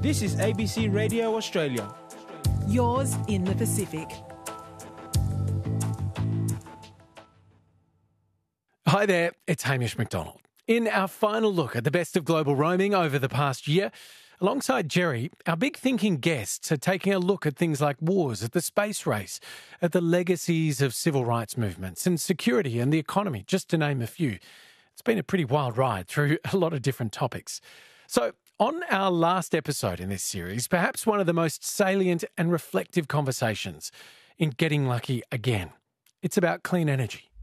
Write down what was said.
This is ABC Radio Australia. Yours in the Pacific. Hi there, it's Hamish McDonald. In our final look at the best of global roaming over the past year, alongside Jerry, our big thinking guests are taking a look at things like wars, at the space race, at the legacies of civil rights movements and security and the economy, just to name a few. It's been a pretty wild ride through a lot of different topics. So, on our last episode in this series, perhaps one of the most salient and reflective conversations in Getting Lucky Again. It's about clean energy.